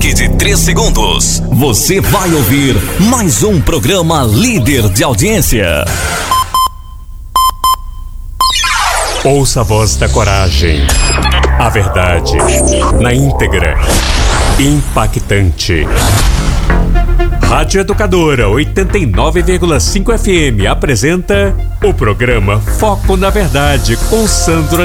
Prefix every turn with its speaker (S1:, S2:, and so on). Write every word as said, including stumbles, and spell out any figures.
S1: toque de três segundos. Você vai ouvir mais um programa líder de audiência.
S2: Ouça a voz da coragem, a verdade, na íntegra, impactante. Rádio Educadora oitenta e nove vírgula cinco F M apresenta o programa Foco na Verdade com Sandro